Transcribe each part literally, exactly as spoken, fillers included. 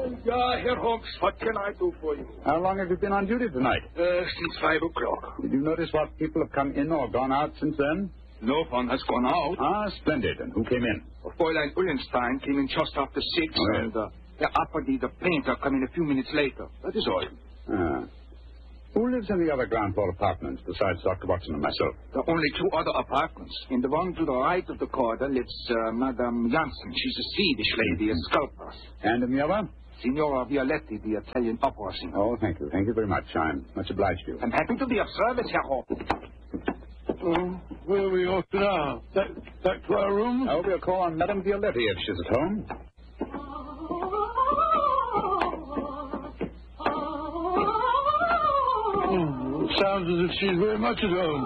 Yeah, Herr Holmes, what can I do for you? How long have you been on duty tonight? Uh, since five o'clock. Did you notice what people have come in or gone out since then? No one has gone out. Ah, splendid. And who came in? Fräulein Ullenstein came in just after six, Oh, yes. and uh, the Apperdy, the painter, come in a few minutes later. That is all. Ah. Who lives in the other ground floor apartments besides Doctor Watson and myself? There are only two other apartments. In the one to the right of the corridor lives uh, Madame Janssen. She's a Swedish lady, a sculptor. And in the other? Signora Violetti, the Italian opera singer. Oh, thank you. Thank you very much. I'm much obliged to you. I'm happy to be of service, Herr Holmes. Oh, where are we off to now? Back, back to our rooms? Oh, we'll call on Madame Violetti if she's at home. Oh, it sounds as if she's very much at home.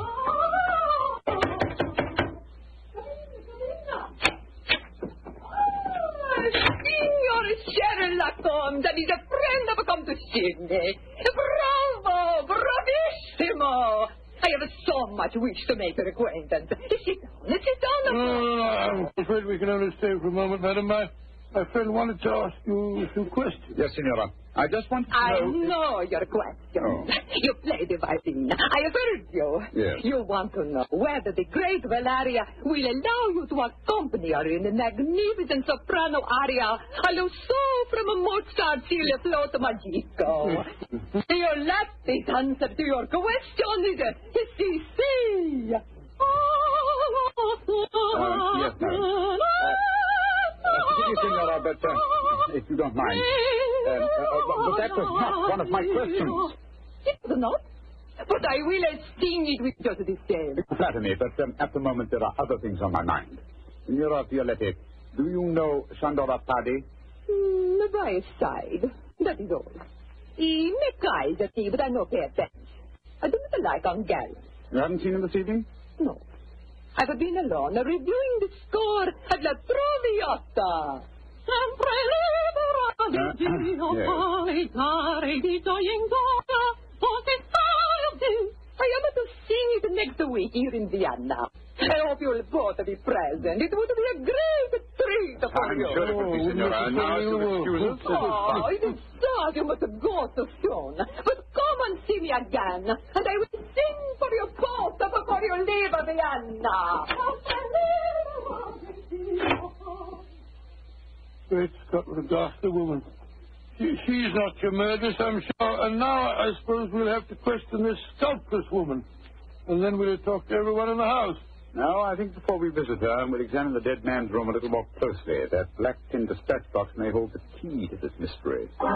Signor Sherlock Holmes, that is a friend have come to Sydney. Bravo! Bravissimo! I have so much wish to make your acquaintance. Sit down, sit down. No, no, no, I'm afraid we can only stay for a moment, madam. My, my friend wanted to ask you a few questions. Yes, Signora. I just want to I know... know your question. Oh. You play the violin. I have heard you. Yes. You want to know whether the great Valeria will allow you to accompany her in the magnificent soprano aria Allo so from Mozart's Il Flauto Magico. Your latest answer to your question is si, si. Uh, yes, ma'am. Excuse me, Signora, but uh, if you don't mind. Uh, uh, but that was not one of my questions. It was not. But I will sting it with just the same. Flatter me, but um, at the moment there are other things on my mind. Signora Violetti, do you know Sandora Paddy? Mm, by his side. That is all. He may eyes at me, but I no pay attention. I do not like on gallant. You haven't seen him this evening? No. I've been alone, reviewing the score at La Traviata. Sempre libera di Dio, solitare di gioia I am to sing it next week here in Vienna. I hope you'll both be present. It would be a great treat for I'm you. sure it would be, Signora. Now, you'll excuse us. Oh, it is sad you must go so soon. But come and see me again, and I will sing for you both before you leave Vienna. Great Scott, what a ghastly woman. She, she's not your murderess, I'm sure. And now I suppose we'll have to question this sculptress woman. And then we'll talk to everyone in the house. No, I think before we visit her, we'll examine the dead man's room a little more closely. That black tin dispatch box may hold the key to this mystery.